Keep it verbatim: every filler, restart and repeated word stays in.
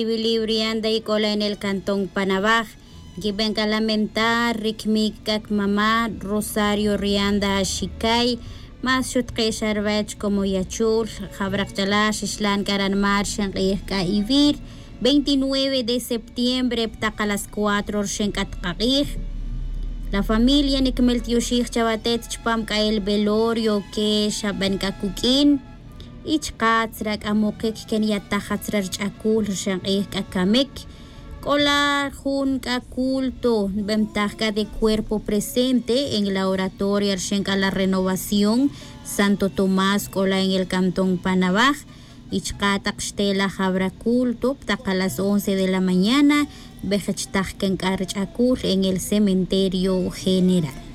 Librianda y cola en el cantón Panabaj. Giben ka lamentar rikmikak mamá Rosario Rianda Shikay. Mas shut Sharbach como Yachur, Jabrakchalash, Islan Karan Marshan Ka Ivir. veintinueve de septiembre, ptaka las cuatro, Shenkatkakir. La familia Nikmel Tiushik Chabatet Chpam ka el velorio que Shaban Kakukin. Ichkatzrak amokek ken yatahatzrar chakul Shankih Kakamek. Cola junca culto ventaja de cuerpo presente en la oratoria Arshenka la Renovación Santo Tomás cola en el cantón Panabaj. Ichkatak stela jabra culto a las once de la mañana. Bejachtak en el cementerio general.